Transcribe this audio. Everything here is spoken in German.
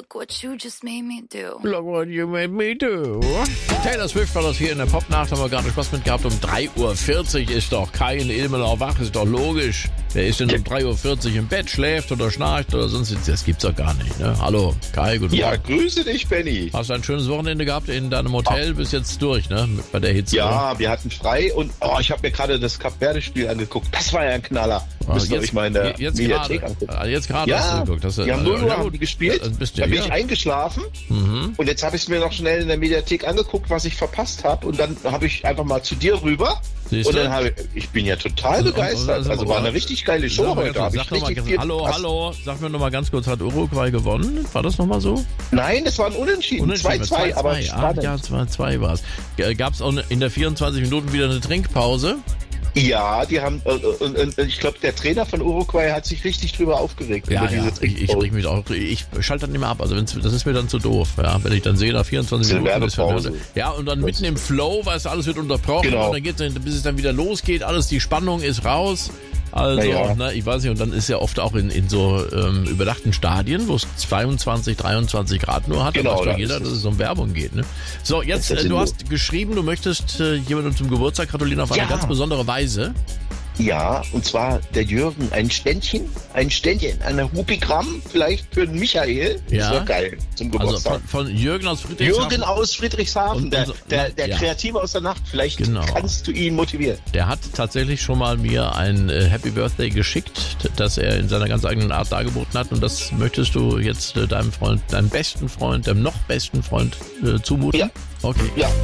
Look what you just made me do. Look what you made me do. Taylor Swift war das hier in der Popnacht, haben wir gerade Spaß mit gehabt. Um 3.40 Uhr ist doch kein Ilmenau wach, ist doch logisch. Wer ist denn um 3.40 Uhr im Bett, schläft oder schnarcht oder sonst? Das gibt's doch gar nicht, ne? Hallo, Kai, guten Morgen. Ja, grüße dich, Benny. Hast du ein schönes Wochenende gehabt in deinem Hotel? Bist jetzt durch, ne? Bei der Hitze. Ja, wir hatten frei und ich habe mir gerade das Kap-Verde-Spiel angeguckt. Das war ja ein Knaller. Müsst ihr euch mal in der Mediathek angucken. Jetzt gerade Ja, hast du geguckt. die haben 0 Uhr haben die gespielt. Da bin ich eingeschlafen und jetzt habe ich es mir noch schnell in der Mediathek angeguckt, was ich verpasst habe und dann habe ich einfach mal zu dir rüber. Siehst und du? dann ich bin ja total begeistert. Also war eine richtig geile Show heute. Hallo, sag mir noch mal ganz kurz, hat Uruguay gewonnen? War das noch mal so? Nein, es war ein Unentschieden. 2-2, aber spannend. Ja, 2-2 war es. Gab es auch in der 24 Minuten wieder eine Trinkpause? Ja, die haben, und ich glaube, der Trainer von Uruguay hat sich richtig drüber aufgeregt. Ja, ich reg mich auch, ich schalte dann nicht mehr ab, also das ist mir dann zu doof, ja, wenn ich dann sehe, da 24 Minuten ist ja, und dann mitten im Flow, weißt du, alles wird unterbrochen, genau. Und dann geht's, bis es dann wieder losgeht, alles, die Spannung ist raus. Also, ne, ich weiß nicht, und dann ist ja oft auch in so überdachten Stadien, wo es 22, 23 Grad nur hat, genau, dann weiß jeder, dass es um Werbung geht. Ne? So, jetzt, du hast geschrieben, du möchtest jemandem zum Geburtstag gratulieren auf eine ganz besondere Weise. Ja, und zwar der Jürgen, ein Ständchen, eine Hupigramm, vielleicht für den Michael. Ja. Das wäre geil zum Geburtstag. Also von Jürgen aus Friedrichshafen. Jürgen aus Friedrichshafen, der Kreative aus der Nacht. Vielleicht kannst du ihn motivieren. Der hat tatsächlich schon mal mir ein Happy Birthday geschickt, das er in seiner ganz eigenen Art dargeboten hat. Und das möchtest du jetzt deinem Freund, deinem besten Freund, deinem noch besten Freund zumuten? Ja. Okay. Ja.